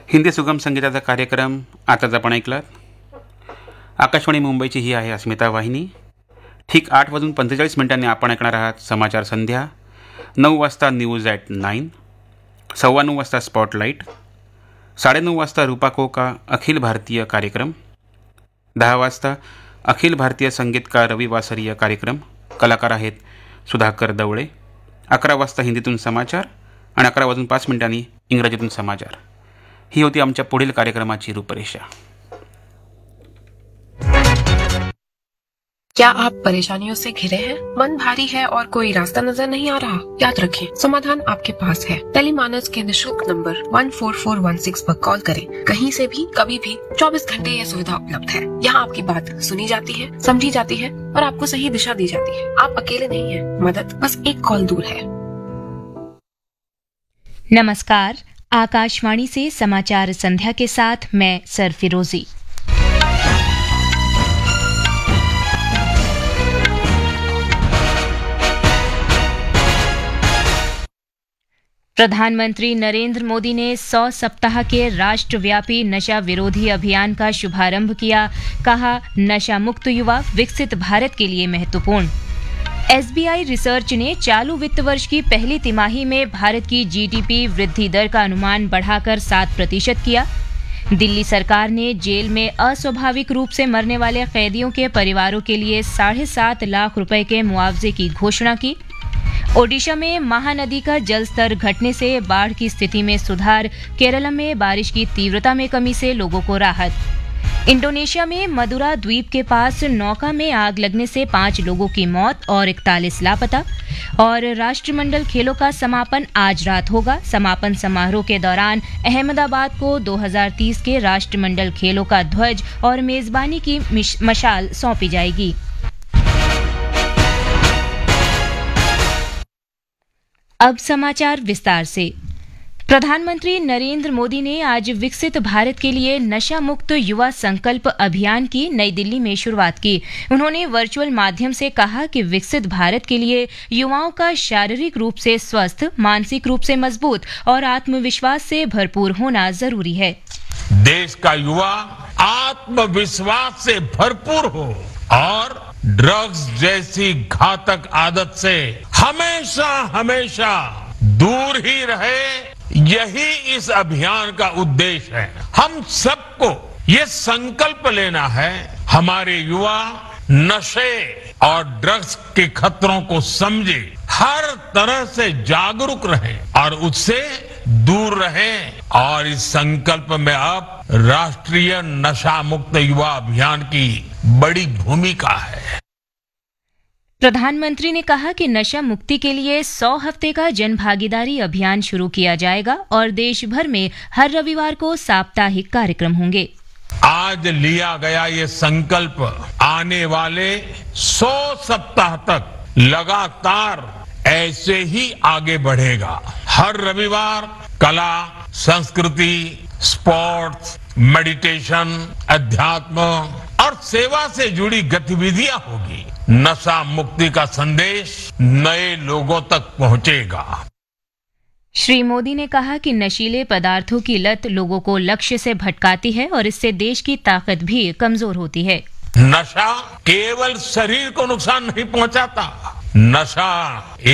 हिंदी सुगम संगीताचा कार्यक्रम आताच आपण ऐकलात. आकाशवाणी मुंबईची ही आहे अस्मिता वाहिनी. ठीक 8:45 आपण ऐकणार आहात समाचार संध्या. 9 वाजता न्यूज ॲट 9, 9:15 वाजता स्पॉटलाईट, 9:30 वाजता रूपाको का अखिल भारतीय कार्यक्रम, 10 वाजता अखिल भारतीय संगीतकार रविवासरीय कार्यक्रम. कलाकार आहेत सुधाकर दवळे. 11 वाजता हिंदीतून समाचार आणि 11:05 इंग्रजीतून समाचार. ही होती आमच्या पुढील कार्यक्रमाची रूपरेषा. क्या आप परेशानियों से घिरे हैं? मन भारी है और कोई रास्ता नजर नहीं आ रहा? याद रखें, समाधान आपके पास है. टेलीमानस के निःशुल्क नंबर 14416 पर कॉल करें. कहीं से भी कभी भी 24 घंटे यह सुविधा उपलब्ध है. यहाँ आपकी बात सुनी जाती है, समझी जाती है और आपको सही दिशा दी जाती है. आप अकेले नहीं हैं. मदद बस एक कॉल दूर है. नमस्कार, आकाशवाणी से समाचार संध्या के साथ मैं सरफिरोजी. प्रधानमंत्री नरेंद्र मोदी ने 100 सप्ताह के राष्ट्रव्यापी नशा विरोधी अभियान का शुभारंभ किया. कहा, नशा मुक्त युवा विकसित भारत के लिए महत्वपूर्ण. एसबीआई रिसर्च ने चालू वित्त वर्ष की पहली तिमाही में भारत की जीडीपी वृद्धि दर का अनुमान बढ़ाकर 7% किया. दिल्ली सरकार ने जेल में अस्वाभाविक रूप से मरने वाले कैदियों के परिवारों के लिए 7.5 लाख रुपए के मुआवजे की घोषणा की. ओडिशा में महानदी का जल स्तर घटने से बाढ़ की स्थिति में सुधार. केरल में बारिश की तीव्रता में कमी से लोगों को राहत. इंडोनेशिया में मदुरा द्वीप के पास नौका में आग लगने से 5 लोगों की मौत और 41 लापता. और राष्ट्रमंडल खेलों का समापन आज रात होगा. समापन समारोह के दौरान अहमदाबाद को 2030 के राष्ट्रमंडल खेलों का ध्वज और मेजबानी की मशाल सौंपी जाएगी. अब समाचार विस्तार से. प्रधानमंत्री नरेंद्र मोदी ने आज विकसित भारत के लिए नशा मुक्त युवा संकल्प अभियान की नई दिल्ली में शुरुआत की. उन्होंने वर्चुअल माध्यम से कहा कि विकसित भारत के लिए युवाओं का शारीरिक रूप से स्वस्थ, मानसिक रूप से मजबूत और आत्मविश्वास से भरपूर होना जरूरी है. देश का युवा आत्मविश्वास से भरपूर हो और ड्रग्स जैसी घातक आदत से हमेशा हमेशा दूर ही रहे, यही इस अभियान का उद्देश्य है. हम सबको ये संकल्प लेना है, हमारे युवा नशे और ड्रग्स के खतरों को समझे, हर तरह से जागरूक रहे और उससे दूर रहे. और इस संकल्प में अब राष्ट्रीय नशा मुक्त युवा अभियान की बड़ी भूमिका है. प्रधानमंत्री ने कहा कि नशा मुक्ति के लिए 100 हफ्ते का जन भागीदारी अभियान शुरू किया जाएगा और देश भर में हर रविवार को साप्ताहिक कार्यक्रम होंगे. आज लिया गया ये संकल्प आने वाले 100 सप्ताह तक लगातार ऐसे ही आगे बढ़ेगा. हर रविवार कला, संस्कृति, स्पोर्ट्स, मेडिटेशन, अध्यात्म और सेवा से जुड़ी गतिविधियां होगी. नशा मुक्ति का संदेश नए लोगों तक पहुंचेगा. श्री मोदी ने कहा कि नशीले पदार्थों की लत लोगों को लक्ष्य से भटकाती है और इससे देश की ताकत भी कमजोर होती है. नशा केवल शरीर को नुकसान नहीं पहुंचाता, नशा